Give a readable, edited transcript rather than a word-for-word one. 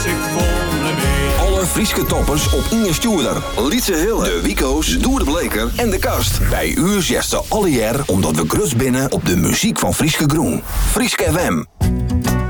Alle Frieske toppers op Inge Stuurder, Lietse Hille, de Wico's, Doer de Bleker en de Kast. Bij u zesten alle jaar omdat we grut binnen op de muziek van Frieske Groen. Frieske FM.